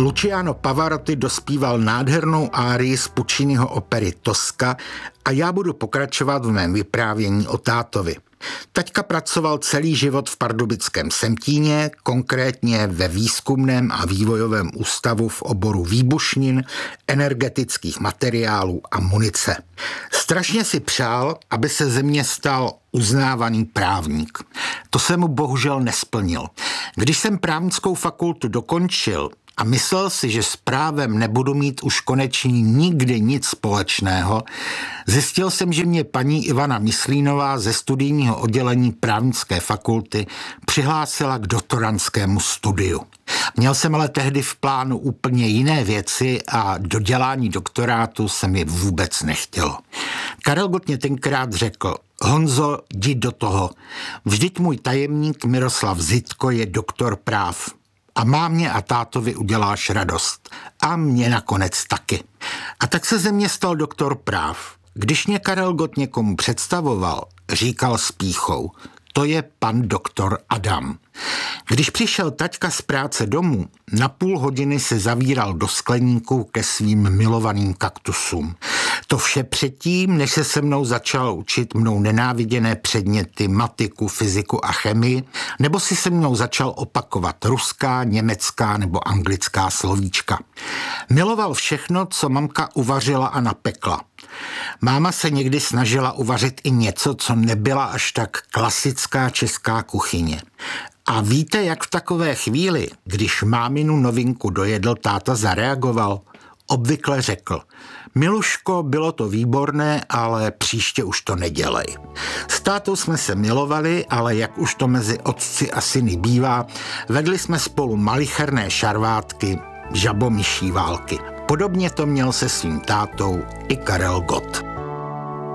Luciano Pavarotti dospíval nádhernou árii z Pucciniho opery Tosca a já budu pokračovat v mém vyprávění o tátovi. Taťka pracoval celý život v Pardubickém Semtíně, konkrétně ve výzkumném a vývojovém ústavu v oboru výbušnin, energetických materiálů a munice. Strašně si přál, aby se ze mě stal uznávaný právník. To se mu bohužel nesplnil. Když jsem právnickou fakultu dokončil a myslel si, že s právem nebudu mít už konečně nikdy nic společného, zjistil jsem, že mě paní Ivana Myslínová ze studijního oddělení právnické fakulty přihlásila k doktorandskému studiu. Měl jsem ale tehdy v plánu úplně jiné věci a do dělání doktorátu se mi vůbec nechtělo. Karel Gott mě tenkrát řekl: Honzo, jdi do toho. Vždyť můj tajemník Miroslav Zitko je doktor práv. A mámě a tátovi uděláš radost. A mě nakonec taky. A tak se ze mě stal doktor práv. Když mě Karel Gott někomu představoval, říkal s pýchou: to je pan doktor Adam. Když přišel taťka z práce domů, na půl hodiny se zavíral do skleníku ke svým milovaným kaktusům. To vše předtím, než se mnou začal učit mnou nenáviděné předměty, matiku, fyziku a chemii, nebo si se mnou začal opakovat ruská, německá nebo anglická slovíčka. Miloval všechno, co mamka uvařila a napekla. Máma se někdy snažila uvařit i něco, co nebyla až tak klasická česká kuchyně. A víte, jak v takové chvíli, když máminu novinku dojedl, táta zareagoval? Obvykle řekl: Miluško, bylo to výborné, ale příště už to nedělej. S tátou jsme se milovali, ale jak už to mezi otci a syny bývá, vedli jsme spolu malicherné šarvátky, žabomyší války. Podobně to měl se svým tátou i Karel Gott.